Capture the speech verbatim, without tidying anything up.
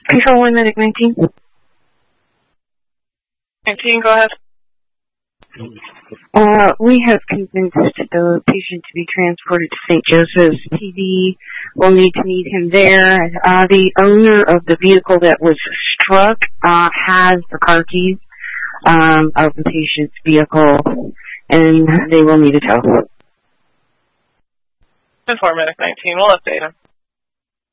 Control one, Medic nineteen. nineteen, go ahead. Uh, we have convinced the patient to be transported to Saint Joseph's. T V will need to meet him there. Uh, the owner of the vehicle that was struck uh, has the car keys um, of the patient's vehicle, and they will need a tow. ten four, Medic nineteen, we'll update him.